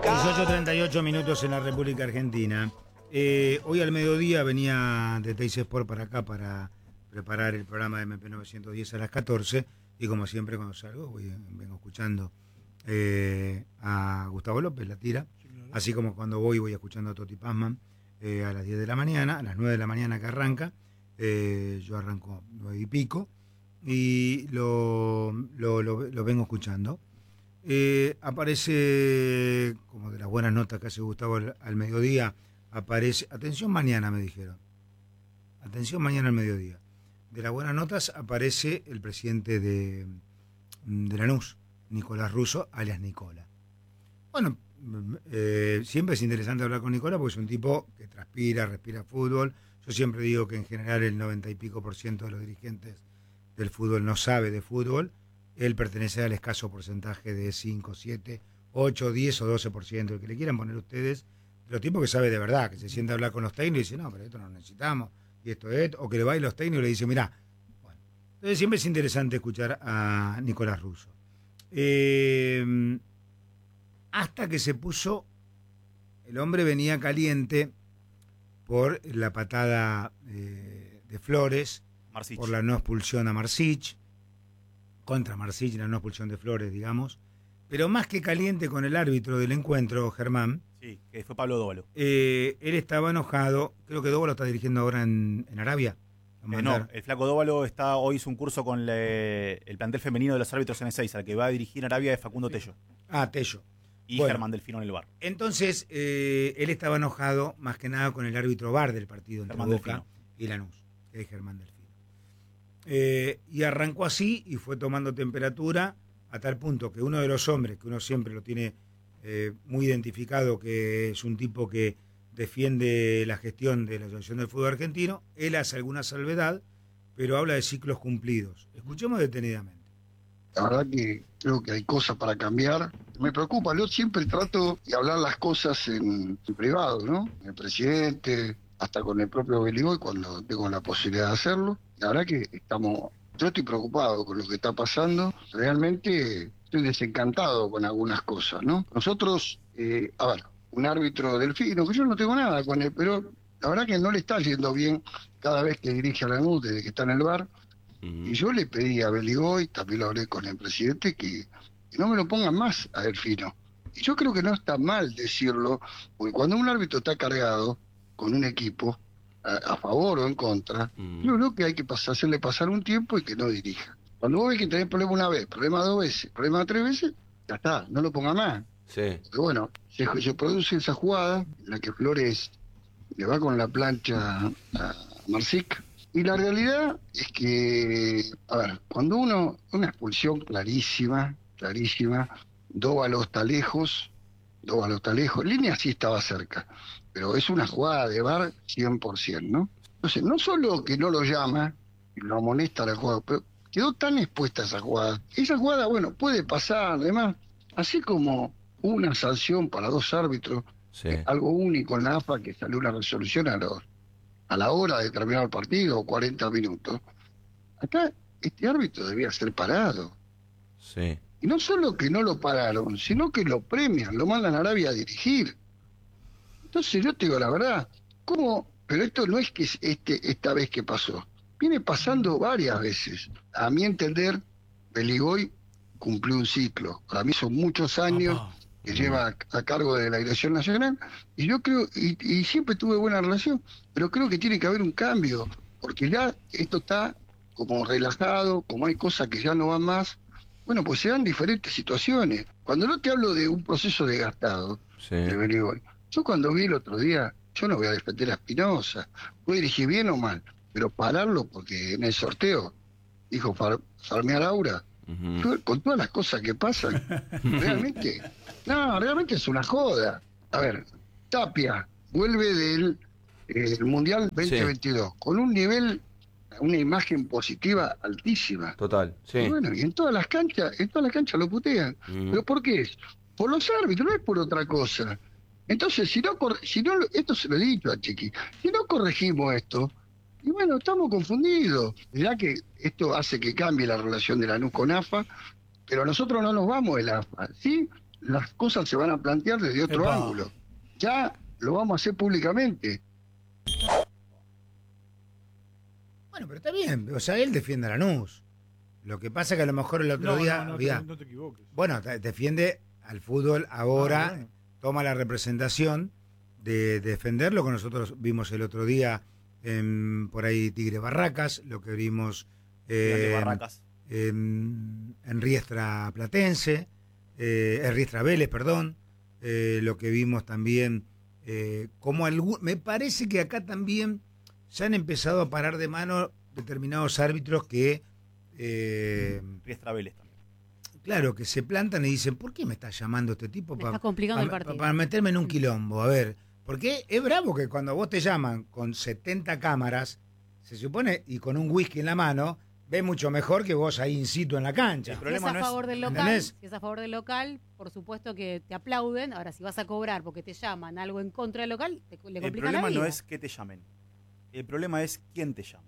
18:38 en la República Argentina. Hoy al mediodía venía de Teis Sport para acá para preparar el programa de MP 910 a las 14 y como siempre cuando salgo vengo escuchando a Gustavo López, la tira, sí, claro. Así como cuando voy escuchando a Toti Pazman a las 10 de la mañana, a las 9 de la mañana que arranca, yo arranco 9 y pico y lo vengo escuchando. Aparece, como de las buenas notas que hace Gustavo al mediodía, aparece, atención mañana me dijeron, atención mañana al mediodía, de las buenas notas aparece el presidente de Lanús, Nicolás Russo, alias Nicola. Bueno, siempre es interesante hablar con Nicola porque es un tipo que respira fútbol. Yo siempre digo que en general el 90 y pico % de los dirigentes del fútbol no sabe de fútbol. Él pertenece al escaso porcentaje de 5, 7, 8, 10 o 12%, el que le quieran poner ustedes, de los tipos que sabe de verdad, que se sienta a hablar con los técnicos y dice, no, pero esto no necesitamos, y esto es, o que le va a ir los técnicos y le dice, mirá. Bueno, entonces siempre es interesante escuchar a Nicolás Russo. Hasta que se puso, el hombre venía caliente por la patada de Flores, Marsic, por la no expulsión a Marsic, contra Marsic, la no expulsión de Flores, digamos, pero más que caliente con el árbitro del encuentro, Germán. Sí, que fue Pablo Dóvalo. Él estaba enojado, creo que Dóvalo está dirigiendo ahora en Arabia. No, el flaco Dóvalo hoy hizo un curso con el plantel femenino de los árbitros en Ezeiza, al que va a dirigir en Arabia es Facundo Tello. Ah, Tello. Y bueno, Germán Delfino en el VAR. Entonces, él estaba enojado más que nada con el árbitro VAR del partido entre Boca Delfino y Lanús, que es Germán Delfino. Y arrancó así y fue tomando temperatura a tal punto que uno de los hombres, que uno siempre lo tiene muy identificado, que es un tipo que defiende la gestión de la Asociación del Fútbol Argentino, él hace alguna salvedad, pero habla de ciclos cumplidos. Escuchemos detenidamente. La verdad que creo que hay cosas para cambiar. Me preocupa, yo siempre trato de hablar las cosas en privado, ¿no? Con el presidente, hasta con el propio Beligoy cuando tengo la posibilidad de hacerlo. La verdad que yo estoy preocupado con lo que está pasando. Realmente estoy desencantado con algunas cosas, ¿no? Nosotros, un árbitro Delfino, que yo no tengo nada con él, pero la verdad que no le está yendo bien cada vez que dirige a Lanús desde que está en el VAR. Y yo le pedí a Beligoy, también lo hablé con el presidente, que no me lo pongan más a Delfino. Y yo creo que no está mal decirlo, porque cuando un árbitro está cargado con un equipo, a favor o en contra, yo creo que hay que hacerle pasar un tiempo y que no dirija. Cuando vos ves que tenés problema una vez, problema 2 veces, problema 3 veces, ya está, no lo ponga más. Sí. Porque bueno, se produce esa jugada en la que Flores le va con la plancha a Marsic, y la realidad es que, cuando una expulsión clarísima, Dóvalo está lejos, Línea sí estaba cerca, pero es una jugada de VAR 100%, ¿no? Entonces, no solo que no lo llama y lo amonesta la jugada, pero quedó tan expuesta esa jugada. Esa jugada, bueno, puede pasar, además, así como una sanción para 2 árbitros, sí, algo único en la AFA, que salió una resolución a la hora de terminar el partido, 40 minutos. Acá, este árbitro debía ser parado. Sí. Y no solo que no lo pararon, sino que lo premian, lo mandan a Arabia a dirigir. Entonces yo te digo la verdad, ¿cómo? Pero esto no es que esta vez que pasó, viene pasando varias veces. A mi entender, Beligoy cumplió un ciclo. Para mí son muchos años que lleva a cargo de la Dirección Nacional, y yo creo, y siempre tuve buena relación, pero creo que tiene que haber un cambio, porque ya esto está como relajado, como hay cosas que ya no van más. Bueno, pues se dan diferentes situaciones. Cuando no te hablo de un proceso desgastado, sí, de Beligoy, yo cuando vi el otro día, yo no voy a defender a Espinosa, voy a dirigir bien o mal, pero pararlo porque en el sorteo dijo farmear Aura, con todas las cosas que pasan, realmente es una joda. A ver, Tapia vuelve del Mundial 2022, sí, con un nivel, una imagen positiva altísima. Total, sí. Y bueno, y en todas las canchas lo putean. ¿Pero por qué es? Por los árbitros, no es por otra cosa. Entonces, si no, esto se lo he dicho a Chiqui, si no corregimos esto, y bueno, estamos confundidos. Ya que esto hace que cambie la relación de Lanús con AFA, pero nosotros no nos vamos del AFA, ¿sí? las cosas se van a plantear desde otro ángulo. Ya lo vamos a hacer públicamente. Bueno, pero está bien. O sea, él defiende a Lanús. Lo que pasa es que a lo mejor el otro día... No te equivoques. Bueno, defiende al fútbol ahora, toma la representación de defenderlo, que nosotros vimos el otro día por ahí Tigre Barracas, lo que vimos Barracas. En Riestra Platense, Riestra Vélez, perdón, lo que vimos también, me parece que acá también ya han empezado a parar de mano determinados árbitros que... Riestra Vélez también. Claro, que se plantan y dicen, ¿por qué me está llamando este tipo está complicando el partido. Para meterme en un quilombo? A ver, porque es bravo que cuando vos te llaman con 70 cámaras, se supone, y con un whisky en la mano, ves mucho mejor que vos ahí in situ en la cancha. Si es a favor del local, si es a favor del local, por supuesto que te aplauden. Ahora, si vas a cobrar porque te llaman algo en contra del local, le complica la vida. El problema no es que te llamen. El problema es quién te llama.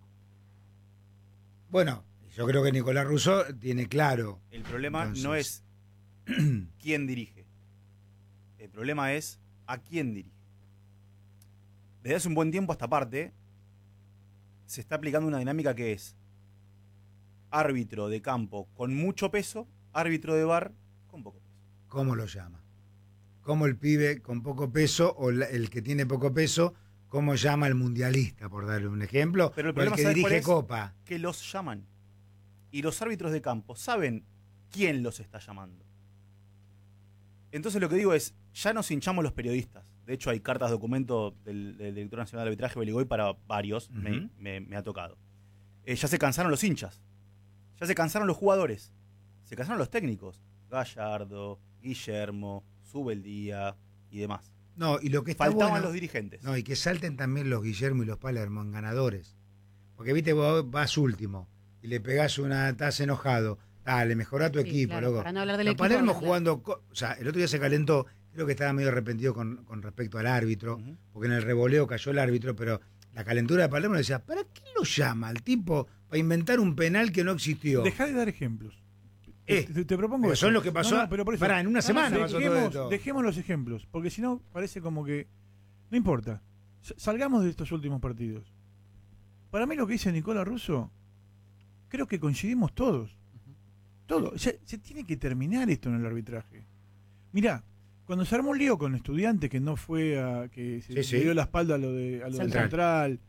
Bueno, yo creo que Nicolás Russo tiene claro. El problema no es quién dirige. El problema es a quién dirige. Desde hace un buen tiempo a esta parte se está aplicando una dinámica que es árbitro de campo con mucho peso, árbitro de VAR con poco peso. ¿Cómo lo llama? ¿Cómo el pibe con poco peso o el que tiene poco peso, cómo llama al mundialista, por darle un ejemplo? Pero el o problema, el que dirige Copa. Que los llaman. Y los árbitros de campo saben quién los está llamando. Entonces lo que digo es, ya nos hinchamos los periodistas. De hecho hay cartas documento del Director Nacional de Arbitraje Beligoy para varios, me ha tocado. Ya se cansaron los hinchas, ya se cansaron los jugadores, se cansaron los técnicos, Gallardo, Guillermo, Subeldía y demás. No, y lo que está faltaban bueno, los dirigentes. No, y que salten también los Guillermo y los Palermo en ganadores. Porque viste, vos vas último y le pegás una, estás enojado, dale, mejorá tu equipo, claro, loco. para no hablar del Los equipo, Palermo hablar. jugando, o sea, el otro día se calentó, creo que estaba medio arrepentido con respecto al árbitro, porque en el revoleo cayó el árbitro, pero la calentura de Palermo le decía, ¿para qué lo llama al tipo para inventar un penal que no existió? Dejá de dar ejemplos. Te propongo pero eso. son los que pasó, pero por eso, pará, en una semana pasó todo esto. Dejemos los ejemplos, porque si no parece como que no importa. Salgamos de estos últimos partidos. Para mí lo que dice Nicolás Russo, creo que coincidimos todos. Todos. Se tiene que terminar esto en el arbitraje. Mirá, cuando se armó un lío con Estudiantes, que no fue a que se dio la espalda a lo del Central,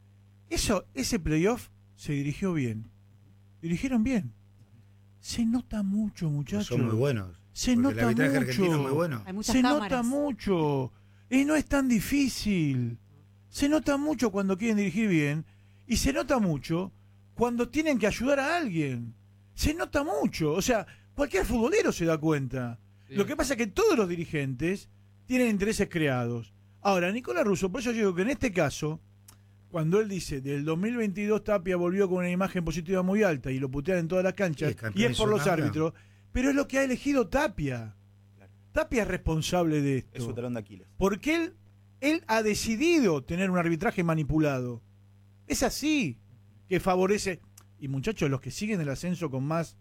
ese playoff se dirigió bien. Dirigieron bien. Se nota mucho, muchachos. Son muy buenos. Se nota el arbitraje argentino es muy mucho. bueno. Hay muchas Se cámaras. nota mucho. Y no es tan difícil. Se nota mucho cuando quieren dirigir bien. Y se nota mucho cuando tienen que ayudar a alguien. Se nota mucho. O sea, cualquier futbolero se da cuenta. Sí. Lo que pasa es que todos los dirigentes tienen intereses creados. Ahora, Nicolás Russo, por eso yo digo que en este caso, cuando él dice del 2022 Tapia volvió con una imagen positiva muy alta y lo putean en todas las canchas, y es por los árbitros, pero es lo que ha elegido Tapia. Claro. Tapia es responsable de esto. Es su talón de Aquiles. Porque él ha decidido tener un arbitraje manipulado. Es así que favorece. Y muchachos, los que siguen el ascenso con más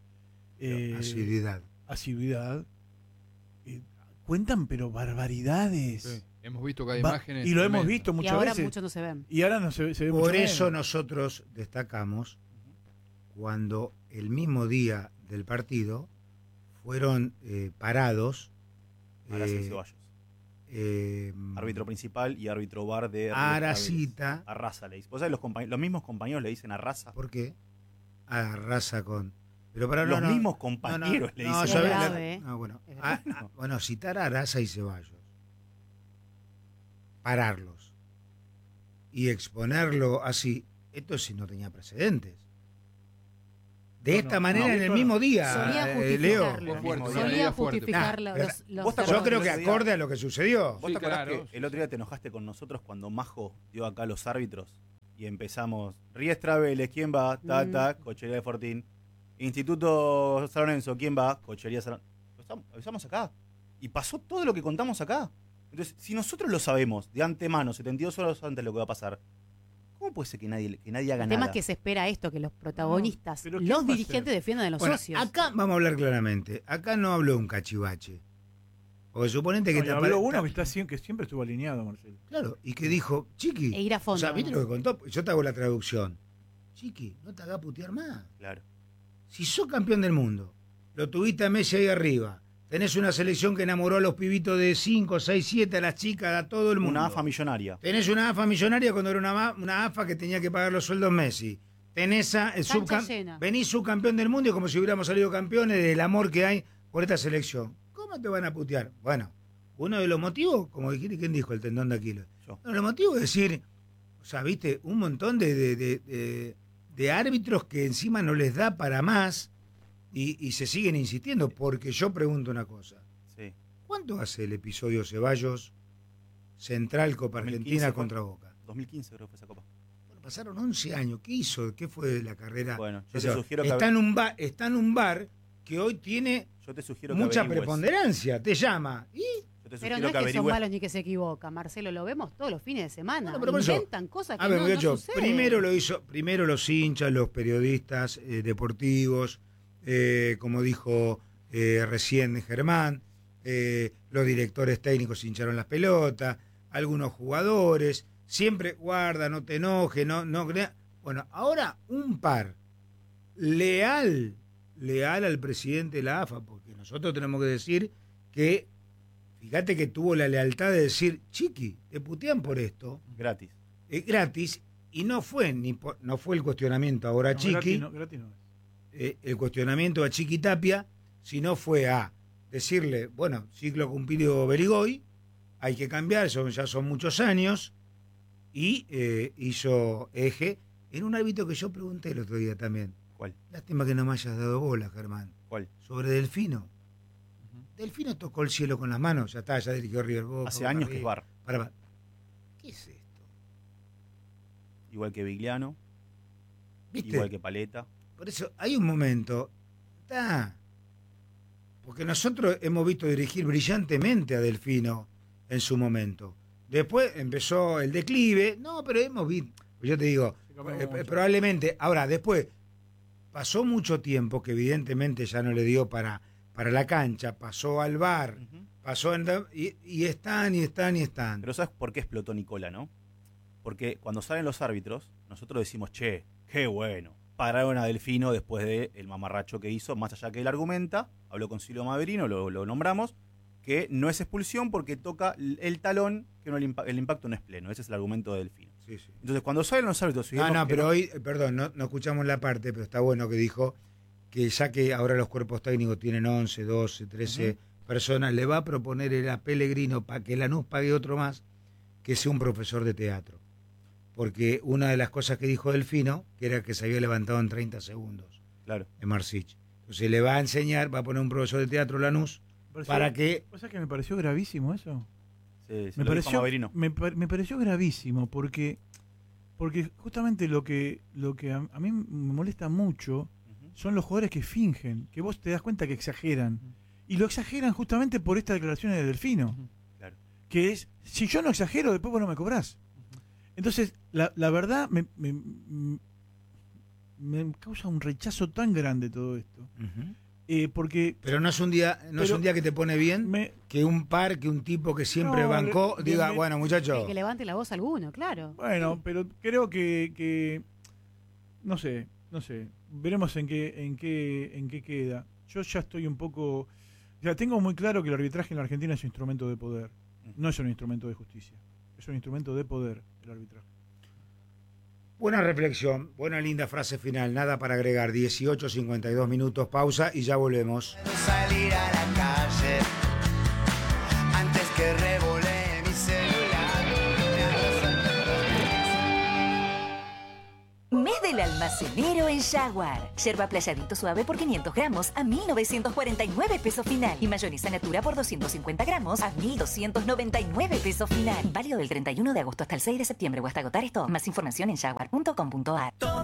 asiduidad cuentan, pero barbaridades. Sí. Hemos visto que hay imágenes. Y lo hemos visto muchas veces. Y ahora muchos no se ven. Y ahora no se ve Por mucho eso menos. nosotros destacamos cuando el mismo día del partido fueron parados. Aracita Ceballos. Árbitro principal y árbitro VAR de Aracita. Arrasa le dice. ¿Vos sabés los mismos compañeros le dicen Arrasa? ¿Por qué? Arrasa con. Pero para los mismos compañeros le dicen. Bueno, citar a Arasa y Ceballos. Pararlos. Y exponerlo así. Esto sí no tenía precedentes. De esta manera en el mismo día, Leo. Solía justificarlo. Yo creo que acorde a lo que sucedió. ¿Vos te acordás que el otro día te enojaste con nosotros cuando Majo dio acá los árbitros? Y empezamos, Riestra Vélez, ¿quién va? Cochería de Fortín. Instituto San Lorenzo, ¿quién va? Cochería San Lorenzo. Avisamos acá. Y pasó todo lo que contamos acá. Entonces, si nosotros lo sabemos de antemano, 72 horas antes de lo que va a pasar, ¿cómo puede ser que nadie haga nada? El tema es que se espera esto, que los protagonistas, los dirigentes defiendan a los socios. Acá vamos a hablar claramente. Acá no habló un cachivache. Porque suponete que habló uno que siempre estuvo alineado, Marcelo. Claro, y que dijo, Chiqui. E ir a fondo. O sea, ¿viste lo que contó? Yo te hago la traducción. Chiqui, no te hagas putear más. Claro. Si sos campeón del mundo, lo tuviste a Messi ahí arriba, tenés una selección que enamoró a los pibitos de 5, 6, 7, a las chicas, a todo el mundo. Una AFA millonaria. Tenés una AFA millonaria cuando era una AFA que tenía que pagar los sueldos Messi. Tenés venís subcampeón del mundo y como si hubiéramos salido campeones del amor que hay por esta selección. ¿Cómo te van a putear? Bueno, uno de los motivos, como dijiste, ¿quién dijo? El tendón de Aquiles. Yo. Uno de los motivos es decir, o sea, viste, un montón de árbitros que encima no les da para más y se siguen insistiendo, porque yo pregunto una cosa. Sí. ¿Cuánto hace el episodio Ceballos Central Copa Argentina contra Boca? 2015 creo que fue esa copa. Bueno, pasaron 11 años. ¿Qué hizo? ¿Qué fue la carrera? Bueno, yo te sugiero que está en un bar que hoy tiene mucha preponderancia. Te llama. ¿Y? Pero no es que son malos ni que se equivocan, Marcelo, lo vemos todos los fines de semana. Bueno, inventan cosas que no suceden. Primero los hinchas, los periodistas deportivos, como dijo recién Germán, los directores técnicos hincharon las pelotas, algunos jugadores, siempre guarda, no te enojes, no. Bueno, ahora un par leal al presidente de la AFA, porque nosotros tenemos que decir que fíjate que tuvo la lealtad de decir, Chiqui, te putean por esto. Gratis. Gratis, y no fue el cuestionamiento ahora a Chiqui. Gratis no. El cuestionamiento a Chiqui Tapia, sino fue a decirle, bueno, ciclo cumplido Berigoy, hay que cambiar, ya son muchos años, y hizo eje en un árbitro que yo pregunté el otro día también. ¿Cuál? Lástima que no me hayas dado bola, Germán. ¿Cuál? Sobre Delfino. Delfino tocó el cielo con las manos, ya está, ya dirigió River Boca. Hace años que es VAR. ¿Qué es esto? Igual que Vigliano, ¿viste? Igual que Paleta. Por eso hay un momento, porque nosotros hemos visto dirigir brillantemente a Delfino en su momento. Después empezó el declive, pero hemos visto, yo te digo, probablemente, ahora después pasó mucho tiempo que evidentemente ya no le dio para la cancha, pasó al VAR, y están. Pero ¿sabes por qué explotó Nicola, no? Porque cuando salen los árbitros, nosotros decimos, che, qué bueno, pararon a Delfino después del mamarracho que hizo, más allá que él argumenta, habló con Silvio Maverino, lo nombramos, que no es expulsión porque toca el talón, que no el impacto no es pleno. Ese es el argumento de Delfino. Sí. Entonces, cuando salen los árbitros... pero hoy, perdón, no escuchamos la parte, pero está bueno que dijo que ya que ahora los cuerpos técnicos tienen 11, 12, 13 personas, le va a proponer a Pellegrino para que Lanús pague otro más, que sea un profesor de teatro. Porque una de las cosas que dijo Delfino, que era que se había levantado en 30 segundos. Claro. En Marsic. Entonces le va a enseñar, va a poner un profesor de teatro Lanús, para que... ¿Pasa que me pareció gravísimo eso? Sí, me pareció gravísimo, porque justamente lo que a mí me molesta mucho son los jugadores que fingen, que vos te das cuenta que exageran. Y lo exageran justamente por estas declaraciones de Delfino. Claro. Que es, si yo no exagero, después vos no me cobrás. Entonces, la verdad me causa un rechazo tan grande todo esto. Porque pero no es un día que te pone bien que un tipo que siempre bancó diga, bueno, muchachos, que levante la voz alguno, claro. Bueno, pero creo que no sé, veremos en qué queda. Yo ya estoy un poco, ya tengo muy claro que el arbitraje en la Argentina es un instrumento de poder, no es un instrumento de justicia, es un instrumento de poder el arbitraje. Buena reflexión, buena linda frase final, nada para agregar. 18:52 minutos, pausa y ya volvemos. Salir a la calle antes que revolé mi celular. Mes del almacenero en Jaguar. Yerba playadito suave por 500 gramos a 1.949 pesos final. Y mayonesa natura por 250 gramos a 1.299 pesos final. Válido del 31 de agosto hasta el 6 de septiembre o hasta agotar esto. Más información en jaguar.com.ar.